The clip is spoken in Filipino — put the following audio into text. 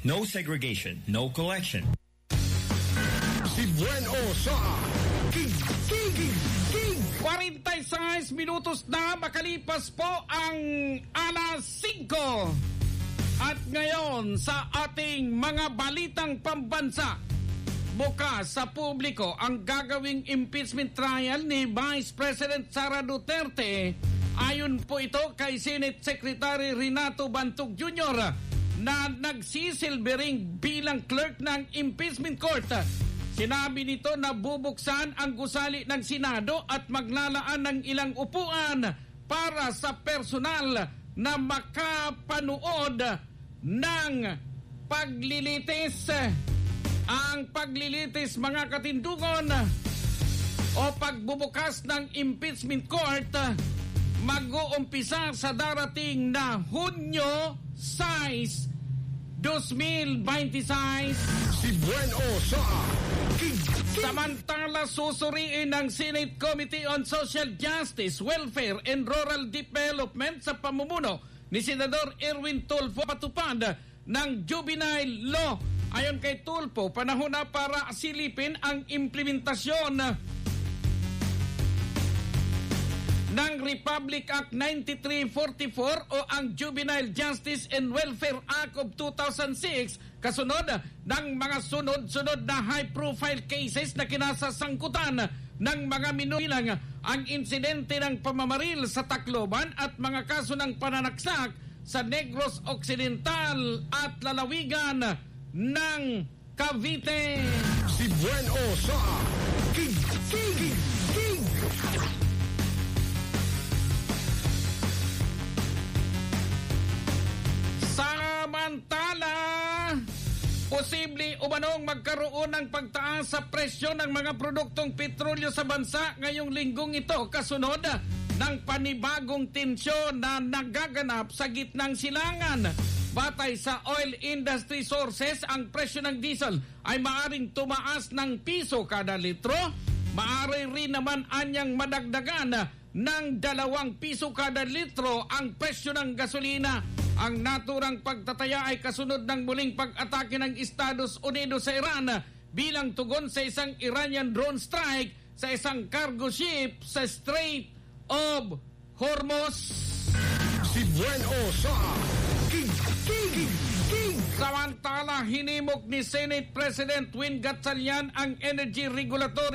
No segregation, no collection. Si Bueno sa Gig! 46 minutos na makalipas po ang alas 5. At ngayon sa ating mga balitang pambansa, bukas sa publiko ang gagawing impeachment trial ni Vice President Sara Duterte. Ayon po ito kay Senate Secretary Renato Bantog Jr. na nagsisilbering bilang clerk ng impeachment court. Sinabi nito na bubuksan ang gusali ng Senado at maglalaan ng ilang upuan para sa personal na makapanood ng paglilitis. Ang paglilitis, mga katindugon, o pagbubukas ng impeachment court mag-uumpisa sa darating na Hunyo 6, 2026. Si Bueno sa Gig! Samantala, susuriin ng Senate Committee on Social Justice, Welfare and Rural Development sa pamumuno ni Senador Erwin Tulfo patupad ng juvenile law. Ayon kay Tulfo, panahon na para silipin ang implementasyon ng Republic Act 9344 o ang Juvenile Justice and Welfare Act of 2006 kasunod ng mga sunod-sunod na high-profile cases na kinasasangkutan ng mga minulang ang insidente ng pamamaril sa Tacloban at mga kaso ng pananaksak sa Negros Occidental at lalawigan ng Cavite. Si Bueno sa Gig! Samantala, posible umanong magkaroon ng pagtaas sa presyo ng mga produktong petrolyo sa bansa ngayong linggong ito kasunod ng panibagong tensyon na nagaganap sa gitnang silangan. Batay sa oil industry sources, ang presyo ng diesel ay maaring tumaas ng piso kada litro. Maaari rin naman anyang madagdagan ng 2 piso kada litro ang presyo ng gasolina. Ang naturang pagtataya ay kasunod ng muling pag-atake ng Estados Unidos sa Iran bilang tugon sa isang Iranian drone strike sa isang cargo ship sa Strait of Hormuz. Si Bueno sa Gig! Samantala, hinimok ni Senate President Win Gatchalian ang Energy Regulatory